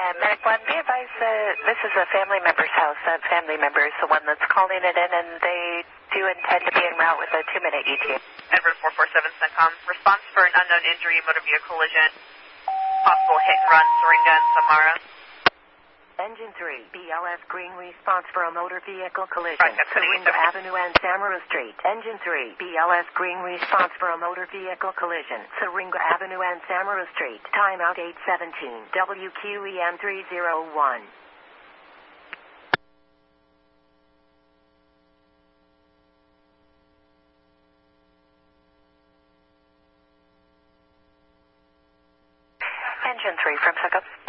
Medic 1, be advised this is a family member's house. That family member is the one that's calling it in, and they do intend to be en route with a 2-minute ETA. Edward 447 CENTCOM. Response for an unknown injury, motor vehicle collision. Possible hit and run, Syringa and Samara. Engine 3, BLS green response for a motor vehicle collision. Right, Syringa Avenue and Samara Street. Engine 3, BLS green response for a motor vehicle collision. Syringa Avenue and Samara Street. Timeout 817. WQEM 301. Engine 3 from Pickup.